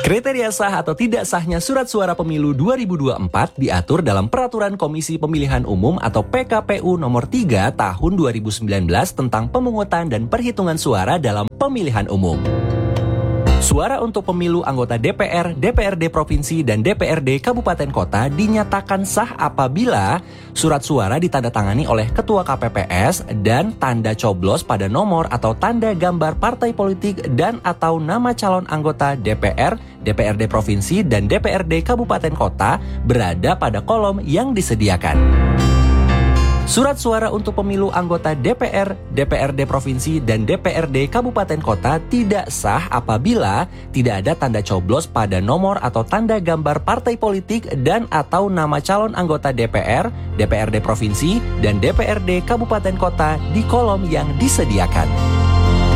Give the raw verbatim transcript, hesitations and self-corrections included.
Kriteria sah atau tidak sahnya surat suara pemilu dua ribu dua puluh empat diatur dalam Peraturan Komisi Pemilihan Umum atau P K P U nomor tiga tahun dua ribu sembilan belas tentang pemungutan dan perhitungan suara dalam pemilihan umum. Suara untuk pemilu anggota D P R, D P R D Provinsi, dan D P R D Kabupaten Kota dinyatakan sah apabila surat suara ditandatangani oleh Ketua K P P S dan tanda coblos pada nomor atau tanda gambar partai politik dan atau nama calon anggota D P R, D P R D Provinsi, dan D P R D Kabupaten Kota berada pada kolom yang disediakan. Surat suara untuk pemilu anggota D P R, D P R D Provinsi, dan D P R D Kabupaten Kota tidak sah apabila tidak ada tanda coblos pada nomor atau tanda gambar partai politik dan atau nama calon anggota D P R, D P R D Provinsi, dan D P R D Kabupaten Kota di kolom yang disediakan.